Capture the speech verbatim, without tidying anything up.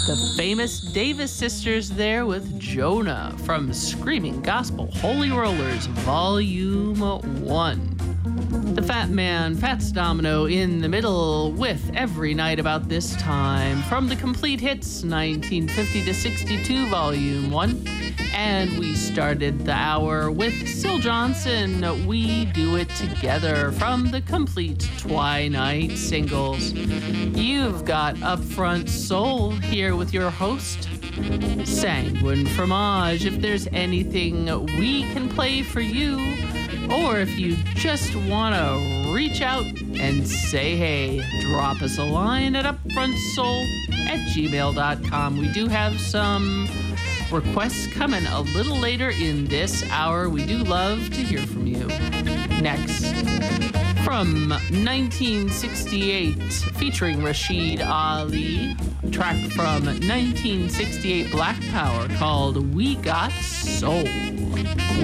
The famous Davis sisters there with Jonah from Screaming Gospel Holy Rollers, Volume one. The Fat Man, Fats Domino in the middle with Every Night About This Time from the Complete Hits nineteen fifty to sixty-two, Volume one. And we started the hour with Syl Johnson, We Do It Together from the Complete Twilight Singles. You've got Upfront Soul here with your host, Sanguine Fromage. If there's anything we can play for you, or if you just want to reach out and say hey, drop us a line at upfrontsoul at gmail dot com. We do have some requests coming a little later in this hour. We do love to hear from you. Next, from nineteen sixty-eight, featuring Rashid Ali, a track from nineteen sixty-eight Black Power called We Got Soul.